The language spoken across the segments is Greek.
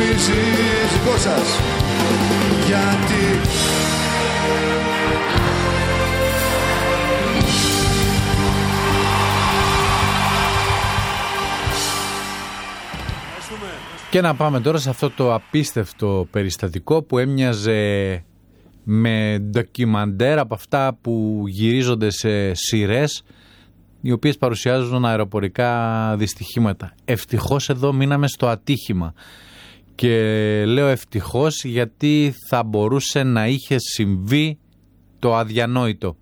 νομίζεις, δικό σας, γιατί Και να πάμε τώρα σε αυτό το απίστευτο περιστατικό που έμοιαζε με ντοκιμαντέρ από αυτά που γυρίζονται σε σειρές, οι οποίες παρουσιάζουν αεροπορικά δυστυχήματα. Ευτυχώς εδώ μείναμε στο ατύχημα. Και λέω ευτυχώς γιατί θα μπορούσε να είχε συμβεί το αδιανόητο.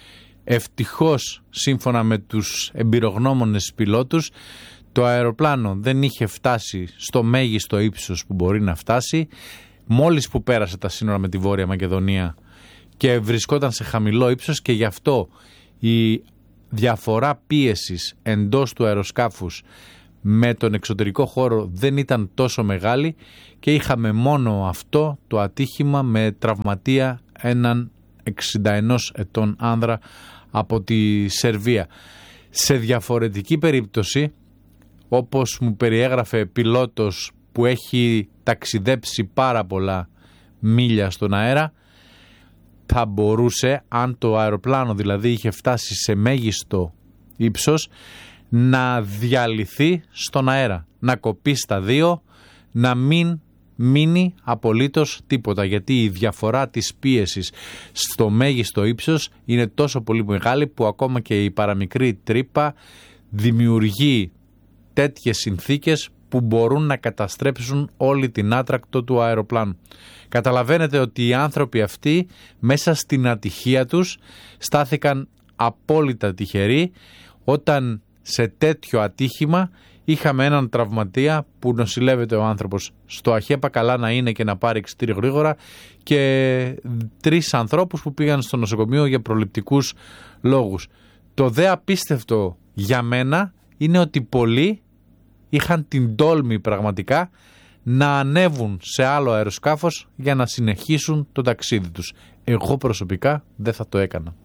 Ευτυχώς, σύμφωνα με τους εμπειρογνώμονες πιλότους, το αεροπλάνο δεν είχε φτάσει στο μέγιστο ύψος που μπορεί να φτάσει μόλις που πέρασε τα σύνορα με τη Βόρεια Μακεδονία και βρισκόταν σε χαμηλό ύψος, και γι' αυτό η διαφορά πίεσης εντός του αεροσκάφους με τον εξωτερικό χώρο δεν ήταν τόσο μεγάλη και είχαμε μόνο αυτό το ατύχημα με τραυματία έναν 61 ετών άνδρα από τη Σερβία. Σε διαφορετική περίπτωση, όπως μου περιέγραφε πιλότος που έχει ταξιδέψει πάρα πολλά μίλια στον αέρα, θα μπορούσε, αν το αεροπλάνο δηλαδή είχε φτάσει σε μέγιστο ύψος, να διαλυθεί στον αέρα, να κοπεί στα δύο, να μην μείνει απολύτως τίποτα, γιατί η διαφορά της πίεσης στο μέγιστο ύψος είναι τόσο πολύ μεγάλη που ακόμα και η παραμικρή τρύπα δημιουργεί τέτοιες συνθήκες που μπορούν να καταστρέψουν όλη την άτρακτο του αεροπλάνου. Καταλαβαίνετε ότι οι άνθρωποι αυτοί μέσα στην ατυχία τους στάθηκαν απόλυτα τυχεροί όταν σε τέτοιο ατύχημα είχαμε έναν τραυματία που νοσηλεύεται ο άνθρωπος στο αχέπα, καλά να είναι και να πάρει εξιτήριο γρήγορα, και 3 ανθρώπους που πήγαν στο νοσοκομείο για προληπτικούς λόγους. Το δε απίστευτο για μένα είναι ότι πολλοί είχαν την τόλμη πραγματικά να ανέβουν σε άλλο αεροσκάφος για να συνεχίσουν το ταξίδι τους. Εγώ προσωπικά δεν θα το έκανα.